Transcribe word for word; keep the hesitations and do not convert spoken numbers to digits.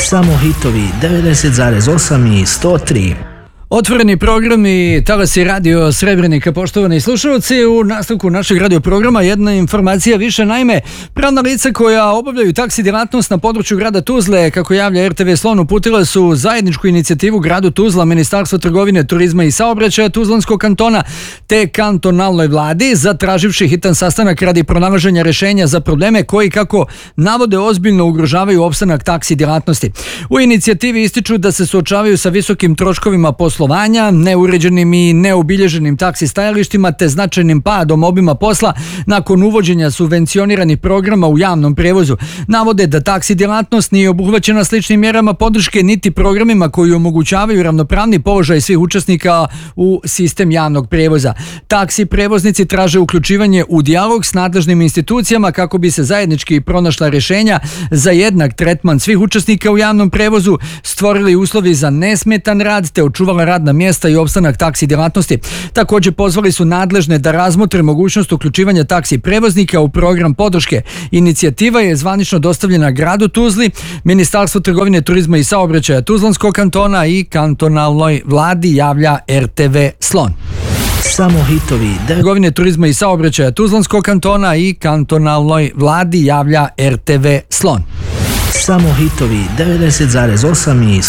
Samo hitovi devedeset zarez osam i sto tri. Otvoreni program i talasi radio Srebrenika, poštovani slušalci. U nastavku našeg radio programa jedna informacija više. Naime, pravna lica koja obavljaju taksi djelatnost na području grada Tuzle, kako javlja R T V Slon, uputila su zajedničku inicijativu gradu Tuzla, Ministarstvo trgovine, turizma i saobraćaja Tuzlanskog kantona te kantonalnoj vladi, zatraživši hitan sastanak radi pronalaženja rješenja za probleme koji, kako navode, ozbiljno ugrožavaju opstanak taksi djelatnosti. U inicijativi ističu da se suočavaju sa visokim troškovima poslovanja, neuređenim i neobilježenim taksi stajalištima te značajnim padom obima posla nakon uvođenja subvencioniranih programa u javnom prijevozu. Navode da taksi djelatnost nije obuhvaćena sličnim mjerama podrške niti programima koji omogućavaju ravnopravni položaj svih učesnika u sistem javnog prijevoza. Taksi prevoznici traže uključivanje u dijalog s nadležnim institucijama kako bi se zajednički pronašla rješenja za jednak tretman svih učesnika u javnom prijevozu, stvorili uslovi za nesmetan rad te očuvala radna mjesta i opstanak taksi djelatnosti. Također pozvali su nadležne da razmotre mogućnost uključivanja taksi prevoznika u program podrške. Inicijativa je zvanično dostavljena gradu Tuzli, Ministarstvo trgovine, turizma i saobraćaja Tuzlanskog kantona i kantonalnoj vladi, javlja R T V Slon. Samo hitovi trgovine, turizma i saobraćaja Tuzlanskog kantona i kantonalnoj vladi, javlja R T V Slon. Samo hitovi devedeset zarez osam i